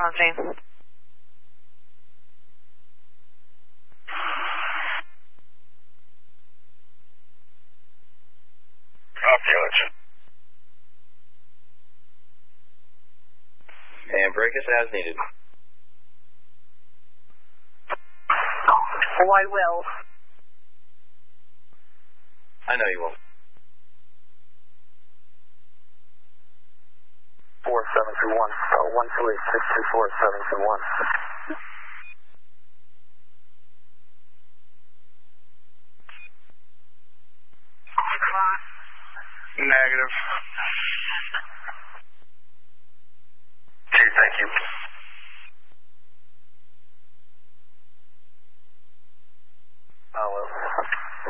on scene. Copy, Arch. And break us as needed. Oh, I will. I know you will. 4721, 128-624-721. Negative.